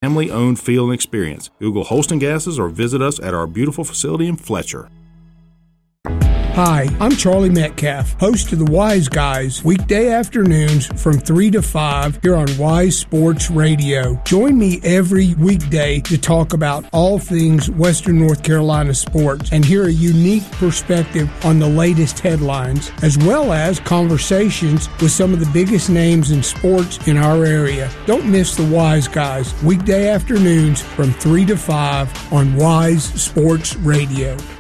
family-owned field and experience. Google Holston Gases or visit us at our beautiful facility in Fletcher. Hi, I'm Charlie Metcalf, host of the Wise Guys, weekday afternoons from 3 to 5 here on Wise Sports Radio. Join me every weekday to talk about all things Western North Carolina sports and hear a unique perspective on the latest headlines, as well as conversations with some of the biggest names in sports in our area. Don't miss the Wise Guys, weekday afternoons from 3 to 5 on Wise Sports Radio.